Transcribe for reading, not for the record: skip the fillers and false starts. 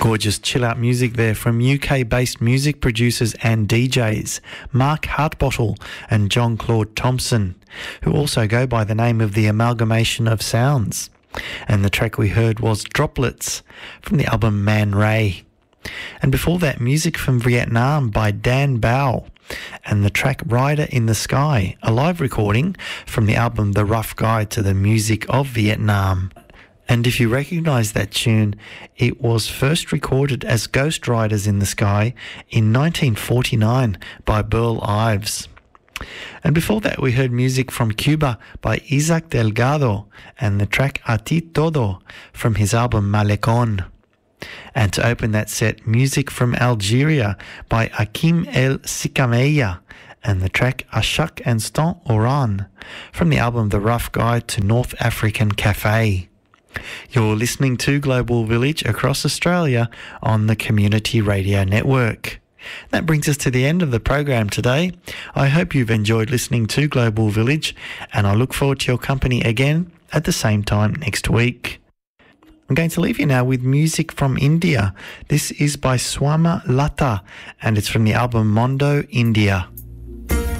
Gorgeous chill-out music there from UK-based music producers and DJs Mark Hartbottle and John Claude Thompson, who also go by the name of the Amalgamation of Sounds. And the track we heard was Droplets from the album Man Ray. And before that, music from Vietnam by Dan Bao and the track Rider in the Sky, a live recording from the album The Rough Guide to the Music of Vietnam. And if you recognise that tune, it was first recorded as Ghost Riders in the Sky in 1949 by Burl Ives. And before that, we heard music from Cuba by Isaac Delgado and the track A Ti Todo from his album Malecon. And to open that set, music from Algeria by Hakim El Sikameya and the track Ashak Instant Oran from the album The Rough Guide to North African Cafe. You're listening to Global Village across Australia on the Community Radio Network. That brings us to the end of the program today. I hope you've enjoyed listening to Global Village, and I look forward to your company again at the same time next week. I'm going to leave you now with music from India. This is by Swama Lata, and it's from the album Mondo India.